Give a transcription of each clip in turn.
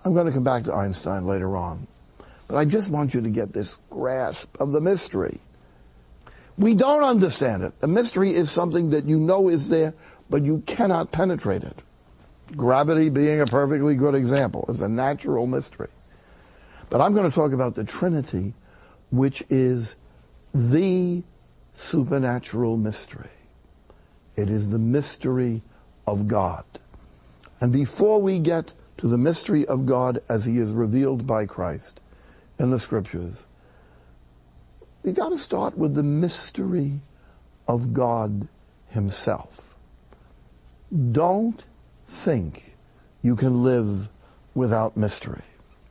I'm going to come back to Einstein later on. But I just want you to get this grasp of the mystery. We don't understand it. A mystery is something that you know is there, but you cannot penetrate it. Gravity being a perfectly good example. It's a natural mystery. But I'm going to talk about the Trinity, which is the supernatural mystery. It is the mystery of God. And before we get to the mystery of God as he is revealed by Christ in the Scriptures, we got to start with the mystery of God himself. Don't think you can live without mystery.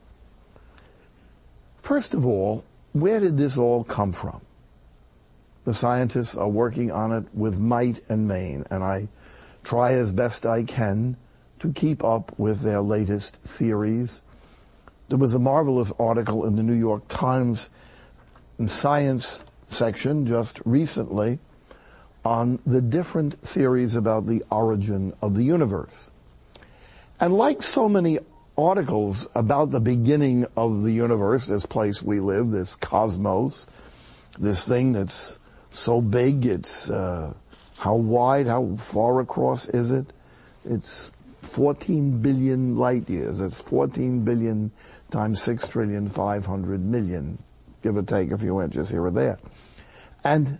First of all, where did this all come from? The scientists are working on it with might and main, and I try as best I can to keep up with their latest theories. There was a marvelous article in the New York Times in Science section just recently on the different theories about the origin of the universe. And like so many articles about the beginning of the universe, this place we live, this cosmos, this thing that's so big, it's how wide, how far across is it? It's 14 billion light years. It's 14 billion times 6,500,000,000, give or take a few inches here or there. And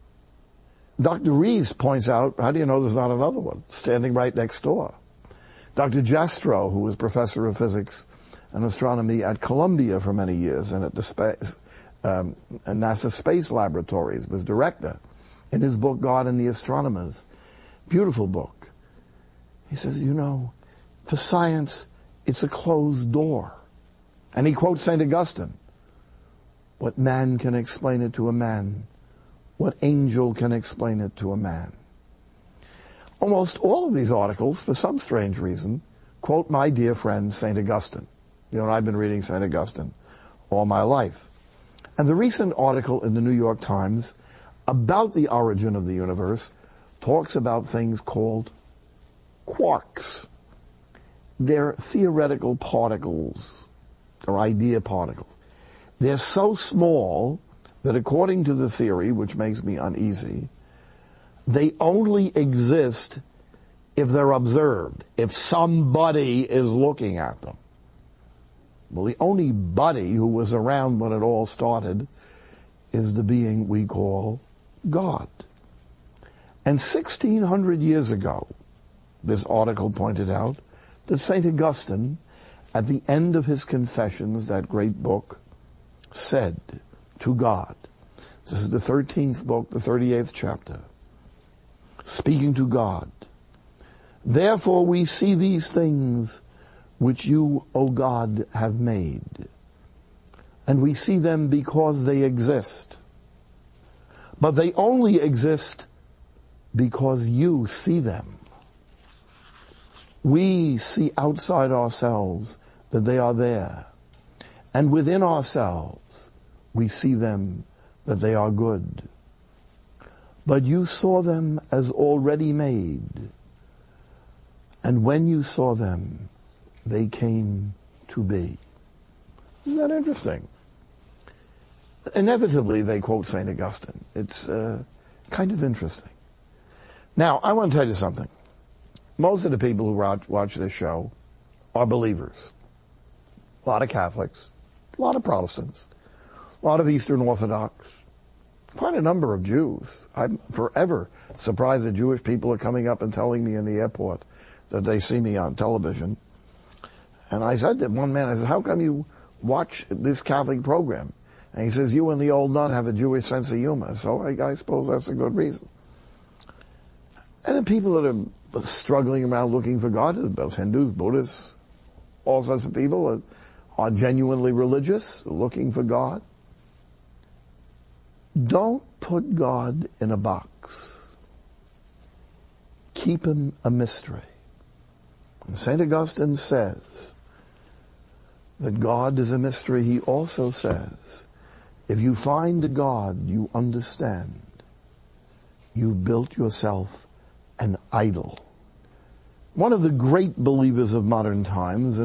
Dr. Rees points out, how do you know there's not another one standing right next door? Dr. Jastrow, who was professor of physics and astronomy at Columbia for many years and at the NASA Space Laboratories, was director, in his book, God and the Astronomers. Beautiful book. He says, you know, for science, it's a closed door. And he quotes St. Augustine. What man can explain it to a man? What angel can explain it to a man? Almost all of these articles, for some strange reason, quote my dear friend St. Augustine. You know, I've been reading St. Augustine all my life. And the recent article in the New York Times about the origin of the universe talks about things called quarks. They're theoretical particles, or idea particles. They're so small that according to the theory, which makes me uneasy, they only exist if they're observed, if somebody is looking at them. Well, the only buddy who was around when it all started is the being we call God. And 1,600 years ago, this article pointed out that St. Augustine, at the end of his Confessions, that great book, said to God, this is the 13th book, the 38th chapter, speaking to God, therefore we see these things which you, O God, have made, and we see them because they exist. But they only exist because you see them. We see outside ourselves that they are there, and within ourselves we see them that they are good. But you saw them as already made, and when you saw them, they came to be. Isn't that interesting? Inevitably, they quote St. Augustine. It's kind of interesting. Now, I want to tell you something. Most of the people who watch this show are believers. A lot of Catholics, a lot of Protestants, a lot of Eastern Orthodox, quite a number of Jews. I'm forever surprised that Jewish people are coming up and telling me in the airport that they see me on television. And I said to one man, I said, how come you watch this Catholic program? And he says, you and the old nun have a Jewish sense of humor. So I suppose that's a good reason. And then people that are struggling around looking for God, those Hindus, Buddhists, all sorts of people are genuinely religious, looking for God. Don't put God in a box. Keep him a mystery. And St. Augustine says that God is a mystery. He also says, if you find a God you understand, you built yourself an idol. One of the great believers of modern times,